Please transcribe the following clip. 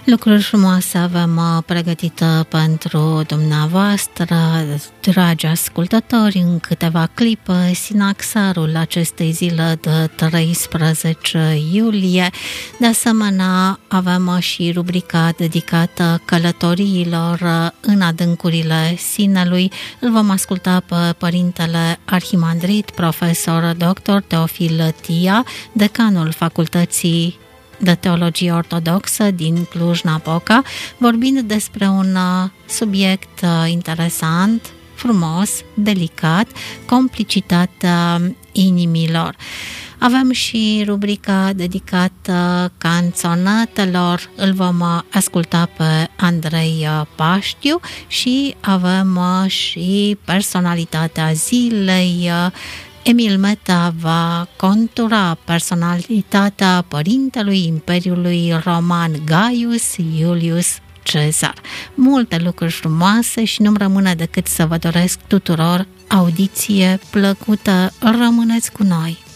Lucruri frumoase avem pregătită pentru dumneavoastră, dragi ascultători, în câteva clipe, sinaxarul acestei zile de 13 iulie. De asemenea, avem și rubrica dedicată călătoriilor în adâncurile sinelui. Îl vom asculta pe Părintele Arhimandrit, profesor dr. Teofil Tia, decanul Facultății de Teologie Ortodoxă din Cluj-Napoca, vorbind despre un subiect interesant, frumos, delicat, complicitatea inimilor. Avem și rubrica dedicată canțonetelor, îl vom asculta pe Andrei Paștiu și avem și personalitatea zilei. Emil Meta va contura personalitatea părintelui Imperiului Roman Gaius Iulius Cezar. Multe lucruri frumoase și nu-mi rămâne decât să vă doresc tuturor audiție plăcută. Rămâneți cu noi!